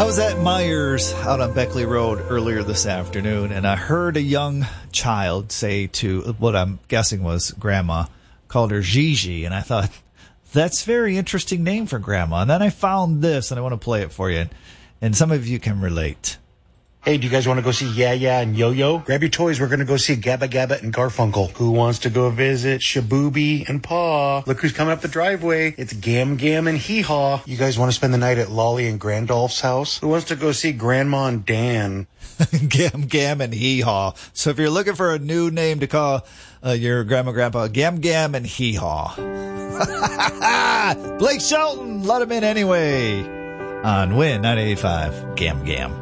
I was at Myers out on Beckley Road earlier this afternoon, and I heard a young child say to what I'm guessing was Grandma, called her Gigi, and I thought, that's a very interesting name for Grandma. And then I found this, and I want to play it for you, and some of you can relate. Hey, do you guys want to go see Yeah and Yo-Yo? Grab your toys. We're going to go see Gabba Gabba and Garfunkel. Who wants to go visit Shabooby and Paw? Look who's coming up the driveway. It's Gam Gam and Hee Haw. You guys want to spend the night at Lolly and Grandolph's house? Who wants to go see Grandma and Dan? Gam Gam and Hee Haw. So if you're looking for a new name to call your grandma, grandpa, Gam Gam and Hee Haw. Blake Shelton, let him in anyway. On Win 98.5, Gam Gam.